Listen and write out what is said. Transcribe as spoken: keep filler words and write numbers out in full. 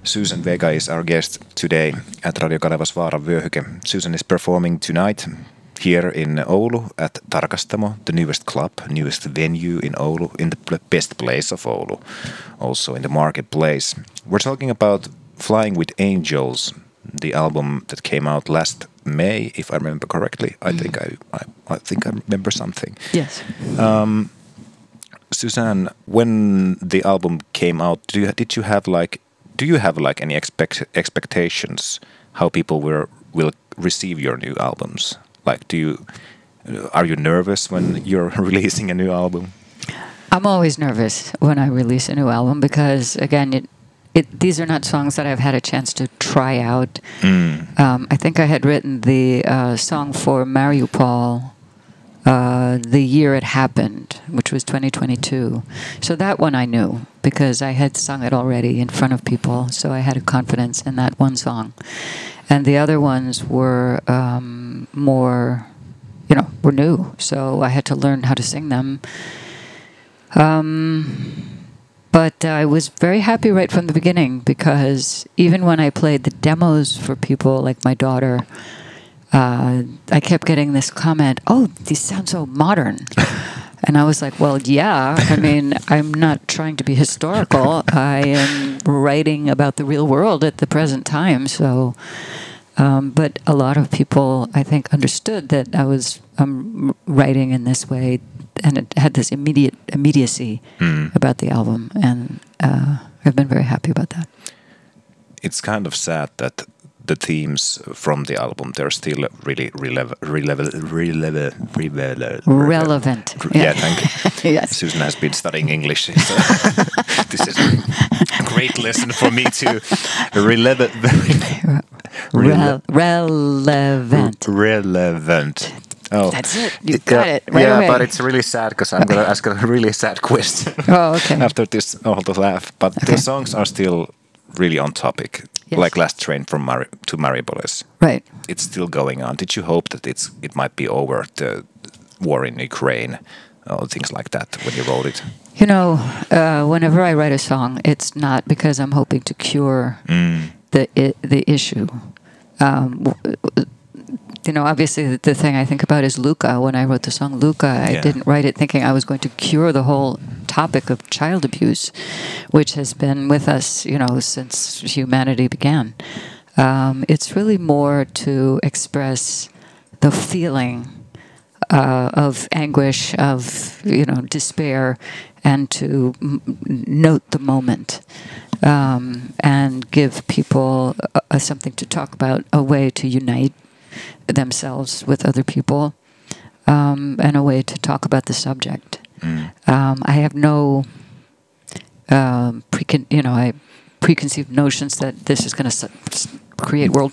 Susan Vega is our guest today at Radio Kanevas Vaaran vyöhyke. Susan is performing tonight here in Oulu at Tarkastamo, the newest club, newest venue in Oulu, in the best place of Oulu, also in the marketplace. We're talking about Flying with Angels, the album that came out last May, if I remember correctly. I mm. think I, I, I think I remember something. Yes. Um, Suzanne, when the album came out, do you, did you have like, do you have like any expect, expectations how people will will receive your new albums? Like, do you are you nervous when you're releasing a new album? I'm always nervous when I release a new album because, again, it, it these are not songs that I've had a chance to try out. Mm. Um, I think I had written the uh, song for Mariupol uh, the year it happened, which was twenty twenty-two. So that one I knew because I had sung it already in front of people. So I had a confidence in that one song. And the other ones were um, more, you know, were new. So I had to learn how to sing them. Um, but I was very happy right from the beginning because even when I played the demos for people like my daughter, uh, I kept getting this comment, oh, these sound so modern. And I was like, well, yeah, I mean, I'm not trying to be historical. I am writing about the real world at the present time. So, um, but a lot of people, I think, understood that I was um, writing in this way, and it had this immediate immediacy mm. about the album. And uh, I've been very happy about that. It's kind of sad that the themes from the album, they're still really relev- relev- relev- relev- relevant. Re- yeah. yeah, thank you. Yes. Susan has been studying English. So this is a great lesson for me to relev- Rele- relevant. Relevant. Oh, that's it. You got yeah, it right yeah, away. but it's really sad because I'm going to ask a really sad question. Oh, okay. After this, all the laugh. But okay. the songs are still really on topic. Yes. Like Last Train from Mari- to Mariupol. Right. It's still going on. Did you hope that it's it might be over, the war in Ukraine, or things like that, when you wrote it? You know, uh, whenever I write a song, it's not because I'm hoping to cure mm. the I- the issue. Um, you know, obviously the, the thing I think about is Luka. When I wrote the song Luka, I yeah. didn't write it thinking I was going to cure the whole topic of child abuse, which has been with us, you know, since humanity began. Um, it's really more to express the feeling uh, of anguish, of, you know, despair, and to m- note the moment um, and give people uh, something to talk about, a way to unite themselves with other people, um, and a way to talk about the subject. Mm. Um, I have no, um, precon- you know, I preconceived notions that this is going to su- create world